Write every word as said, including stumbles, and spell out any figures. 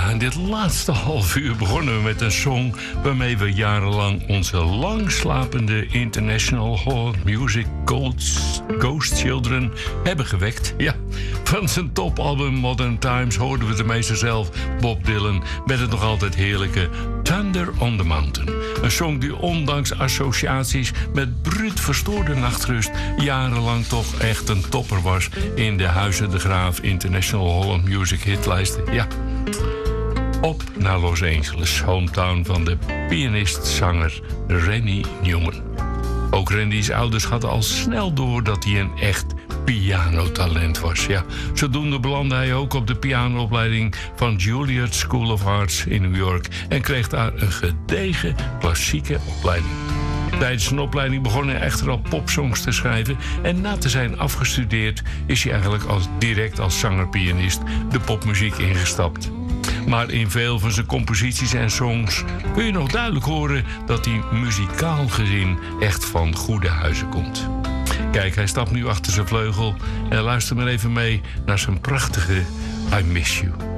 Ja, in dit laatste half uur begonnen we met een song waarmee we jarenlang onze langslapende International Hall of Music Ghost, Ghost Children hebben gewekt. Ja, van zijn topalbum Modern Times hoorden we de meester zelf, Bob Dylan, met het nog altijd heerlijke Thunder on the Mountain. Een song die ondanks associaties met bruut verstoorde nachtrust jarenlang toch echt een topper was in de Huizen de Graaf International Hall of Music hitlijsten. Ja. Op naar Los Angeles, hometown van de pianist-zanger Randy Newman. Ook Randy's ouders hadden al snel door dat hij een echt pianotalent was. Ja, zodoende belandde hij ook op de pianoopleiding van Juilliard School of Arts in New York en kreeg daar een gedegen klassieke opleiding. Tijdens zijn opleiding begon hij echter al popsongs te schrijven en na te zijn afgestudeerd is hij eigenlijk als, direct als zanger-pianist de popmuziek ingestapt. Maar in veel van zijn composities en songs kun je nog duidelijk horen dat hij muzikaal gezien echt van goede huizen komt. Kijk, hij stapt nu achter zijn vleugel en luister maar even mee naar zijn prachtige I Miss You.